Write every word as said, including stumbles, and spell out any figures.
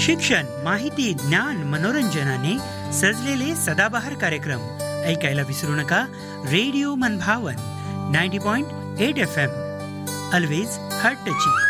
शिक्षण, माहिती, ज्ञान, मनोरंजनाने सजलेले सदाबहार कार्यक्रम ऐकायला विसरू नका. रेडिओ मनभावन ninety point eight F M, always heart touching.